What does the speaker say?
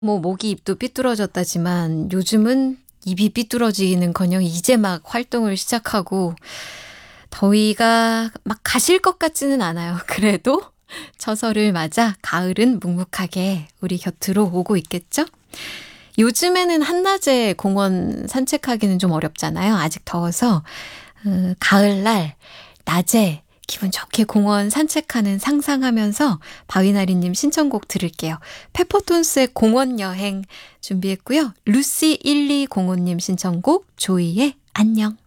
뭐 목이 입도 삐뚤어졌다지만 요즘은 입이 삐뚤어지기는커녕 이제 막 활동을 시작하고 더위가 막 가실 것 같지는 않아요. 그래도 처서를 맞아 가을은 묵묵하게 우리 곁으로 오고 있겠죠? 요즘에는 한낮에 공원 산책하기는 좀 어렵잖아요. 아직 더워서 가을날 낮에 기분 좋게 공원 산책하는 상상하면서 바위나리님 신청곡 들을게요. 페퍼톤스의 공원 여행 준비했고요. 루시 1205님 신청곡 조이의 안녕.